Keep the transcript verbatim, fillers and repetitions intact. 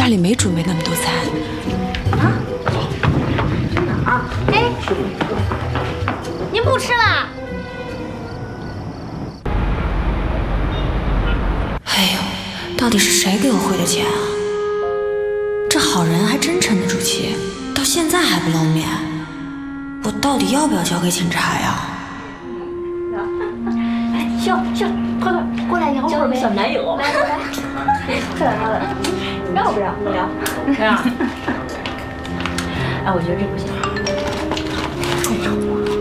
里没准备那么多菜。 啊？去哪儿？哎，您不吃了？ 哎呦，到底是谁给我汇的钱啊？这好人还真沉得住气，到现在还不露面，我到底要不要交给警察呀？ 哎，秀秀，快快过来聊会儿呗。小男友，来来来，快点快点，让不让？不聊，让。哎，我觉得这不行，太吵了。